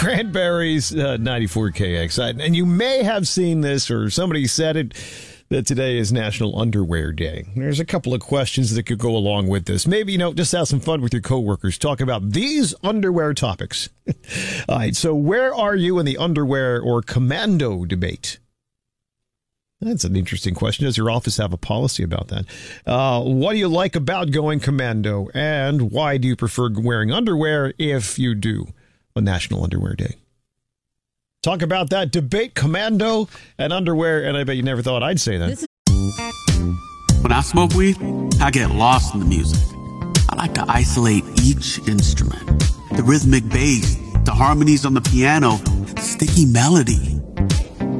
Cranberries, 94KX. And you may have seen this, or somebody said it, that today is National Underwear Day. There's a couple of questions that could go along with this. Maybe, just have some fun with your coworkers. Talk about these underwear topics. All right, so where are you in the underwear or commando debate? That's an interesting question. Does your office have a policy about that? What do you like about going commando? And why do you prefer wearing underwear if you do on National Underwear Day? Talk about that debate, commando and underwear. And I bet you never thought I'd say that. When I smoke weed, I get lost in the music. I like to isolate each instrument. The rhythmic bass, the harmonies on the piano, the sticky melody.